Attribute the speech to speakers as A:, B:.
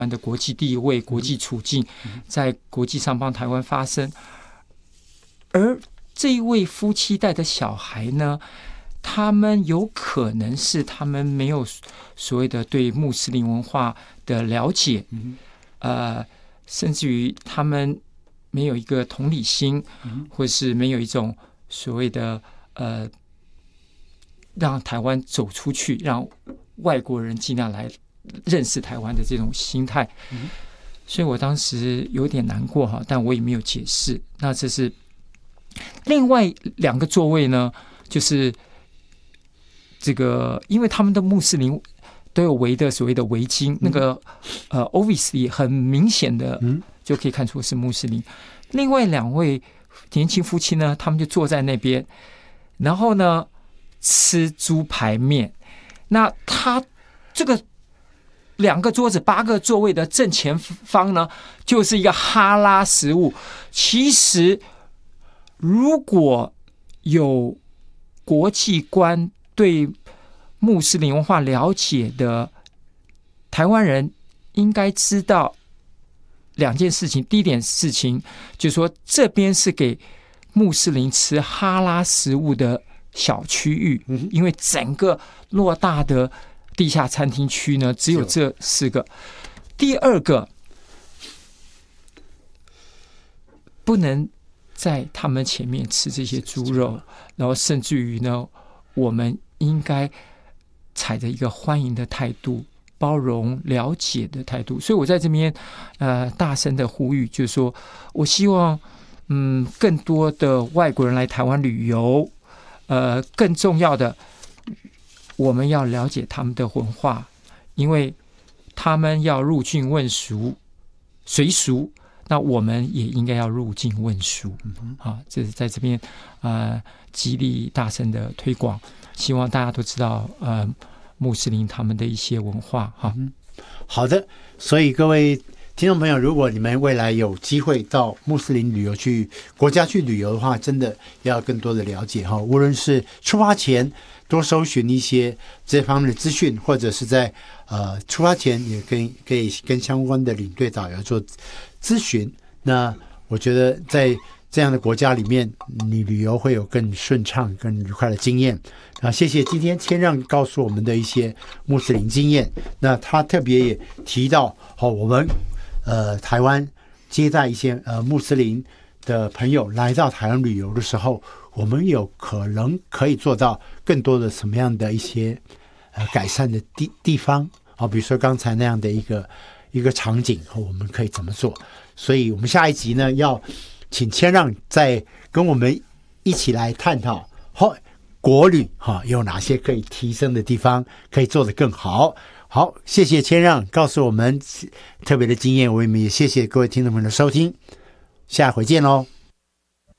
A: 的国际地位、国际处境，在国际上帮台湾发声。而这一位夫妻带的小孩呢，他们有可能是他们没有所谓的对穆斯林文化的了解，甚至于他们没有一个同理心，或是没有一种所谓的让台湾走出去，让外国人尽量来认识台湾的这种心态。所以我当时有点难过哈，但我也没有解释。那这是另外2个座位呢，就是这个，因为他们的穆斯林都有围的所谓的围巾，那个obviously 很明显的就可以看出是穆斯林。另外2位年轻夫妻呢，他们就坐在那边，然后呢吃猪排面。那他这个2个桌子8个座位的正前方呢，就是一个哈拉食物。其实如果有国际观对穆斯林文化了解的台湾人，应该知道2件事情。第一点事情就是说，这边是给穆斯林吃哈拉食物的小区域，因为整个偌大的地下餐厅区呢，只有这4个。第二个，不能在他们前面吃这些猪肉，然后甚至于呢，我们应该采着一个欢迎的态度，包容了解的态度。所以我在这边大声的呼吁，就是说我希望更多的外国人来台湾旅游，更重要的，我们要了解他们的文化，因为他们要入境问俗随俗，那我们也应该要入境问俗。这是在这边极力大声的推广，希望大家都知道穆斯林他们的一些文化。
B: 好的，所以各位听众朋友，如果你们未来有机会到穆斯林旅游去国家去旅游的话，真的要更多的了解。无论是出发前多搜寻一些这方面的资讯，或者是在出发前也可以跟相关的领队导游做咨询。那我觉得在这样的国家里面，你旅游会有更顺畅、更愉快的经验。谢谢今天谦让告诉我们的一些穆斯林经验。那他特别也提到，我们台湾接待一些穆斯林的朋友来到台湾旅游的时候，我们有可能可以做到更多的什么样的一些改善的地方。比如说刚才那样的一个场景，我们可以怎么做？所以我们下一集呢，要请谦让再跟我们一起来探讨国旅有哪些可以提升的地方，可以做得更好。好，谢谢谦让告诉我们特别的经验，我们也谢谢各位听众朋友的收听，下回见喽。